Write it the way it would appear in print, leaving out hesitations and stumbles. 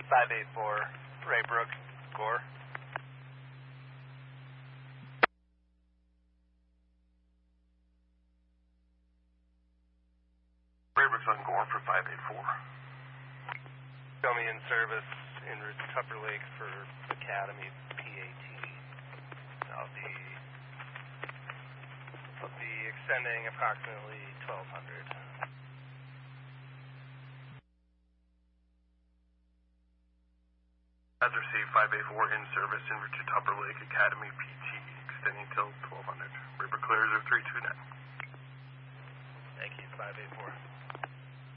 584, Raybrook, Gore. Raybrook's on Gore for 584. Show me in service en route to Tupper Lake for Academy PAT. I'll be extending approximately 1200. As received, 584 in service en route to Tupper Lake Academy PT, extending till 1200. Raybrook clears of 329. Thank you, 584.